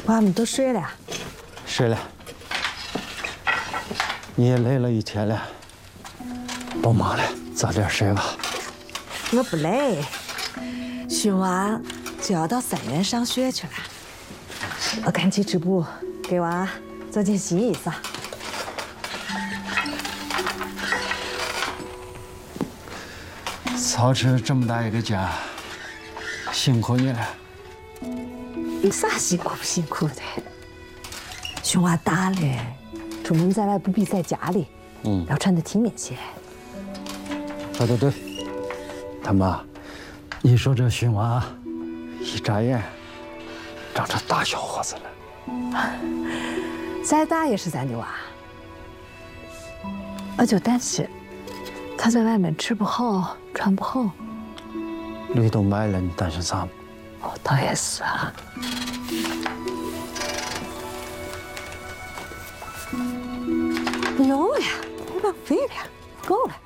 娃们都睡了。 睡了。你也累了一天了，不忙了，早点睡吧。 我不累，训娃就要到3月上学去了，我赶紧织布，给娃做件新衣裳。 操持这么大一个家，辛苦你了。 有啥辛苦不辛苦的？训娃大了，出门在外不比在家里，要穿得体面些。 对，他妈，你说这训娃一眨眼长成大小伙子了， 再大也是咱的娃，我就担心他在外面吃不好穿不好。 驴都卖了，你担心啥？ 哦，倒也是啊。有呀，不浪费了，够了。